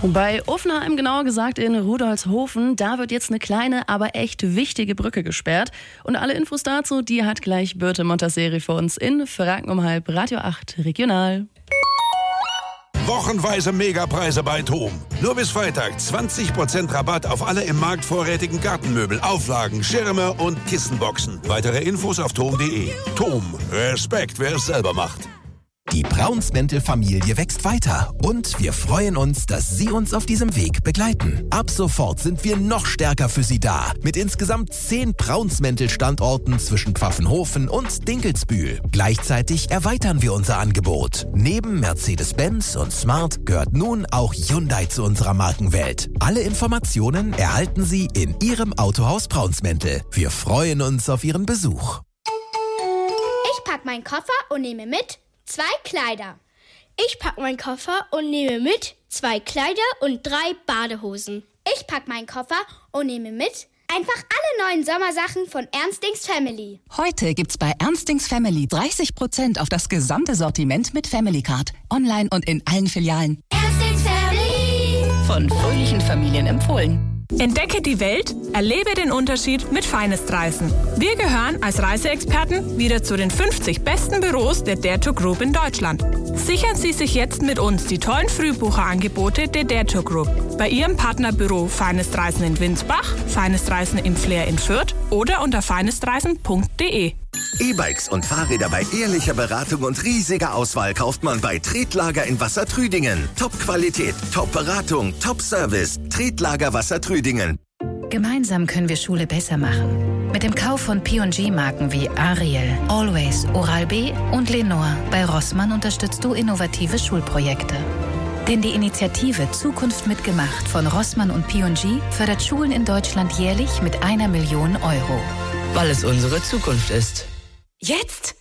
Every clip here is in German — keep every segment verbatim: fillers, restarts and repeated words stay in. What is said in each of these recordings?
Bei Uffenheim, genauer gesagt in Rudolfshofen, da wird jetzt eine kleine, aber echt wichtige Brücke gesperrt. Und alle Infos dazu, die hat gleich Birte Montasseri für uns in Franken um halb, Radio acht Regional. Wochenweise Megapreise bei TOM. Nur bis Freitag zwanzig Prozent Rabatt auf alle im Markt vorrätigen Gartenmöbel, Auflagen, Schirme und Kissenboxen. Weitere Infos auf tom punkt de. TOM. Respekt, wer es selber macht. Die Braunsmäntel-Familie wächst weiter und wir freuen uns, dass Sie uns auf diesem Weg begleiten. Ab sofort sind wir noch stärker für Sie da, mit insgesamt zehn Braunsmäntel-Standorten zwischen Pfaffenhofen und Dinkelsbühl. Gleichzeitig erweitern wir unser Angebot. Neben Mercedes-Benz und Smart gehört nun auch Hyundai zu unserer Markenwelt. Alle Informationen erhalten Sie in Ihrem Autohaus Braunsmäntel. Wir freuen uns auf Ihren Besuch. Ich pack meinen Koffer und nehme mit zwei Kleider. Ich pack meinen Koffer und nehme mit zwei Kleider und drei Badehosen. Ich pack meinen Koffer und nehme mit einfach alle neuen Sommersachen von Ernstings Family. Heute gibt's bei Ernstings Family dreißig Prozent auf das gesamte Sortiment mit Family Card. Online und in allen Filialen. Ernstings Family. Von fröhlichen Familien empfohlen. Entdecke die Welt, erlebe den Unterschied mit Finest-Reisen. Wir gehören als Reiseexperten wieder zu den fünfzig besten Büros der Dare Group in Deutschland. Sichern Sie sich jetzt mit uns die tollen Frühbucherangebote der Dare Group. Bei Ihrem Partnerbüro Finest Reisen in Winsbach, Finest Reisen in Flair in Fürth oder unter finestreisen punkt de. E-Bikes und Fahrräder bei ehrlicher Beratung und riesiger Auswahl kauft man bei Tretlager in Wassertrüdingen. Top-Qualität, Top-Beratung, Top-Service. Tretlager Wassertrüdingen. Gemeinsam können wir Schule besser machen. Mit dem Kauf von P und G-Marken wie Ariel, Always, Oral-B und Lenore bei Rossmann unterstützt du innovative Schulprojekte. Denn die Initiative Zukunft mitgemacht von Rossmann und P und G fördert Schulen in Deutschland jährlich mit einer Million Euro. Weil es unsere Zukunft ist. Jetzt?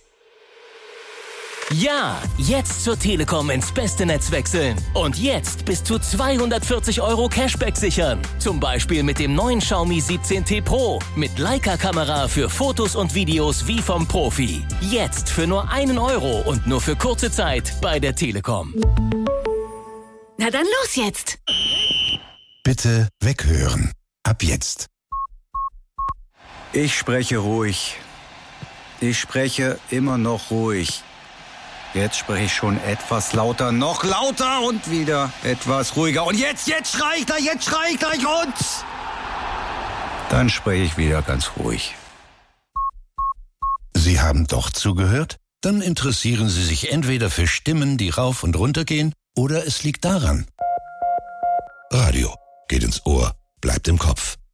Ja, jetzt zur Telekom ins beste Netz wechseln. Und jetzt bis zu zweihundertvierzig Euro Cashback sichern. Zum Beispiel mit dem neuen Xiaomi siebzehn T Pro. Mit Leica-Kamera für Fotos und Videos wie vom Profi. Jetzt für nur einen Euro und nur für kurze Zeit bei der Telekom. Na dann los jetzt! Bitte weghören. Ab jetzt. Ich spreche ruhig. Ich spreche immer noch ruhig. Jetzt spreche ich schon etwas lauter, noch lauter und wieder etwas ruhiger. Und jetzt, jetzt schrei ich gleich, jetzt schrei ich gleich und... Dann spreche ich wieder ganz ruhig. Sie haben doch zugehört? Dann interessieren Sie sich entweder für Stimmen, die rauf und runter gehen, oder es liegt daran. Radio geht ins Ohr, bleibt im Kopf.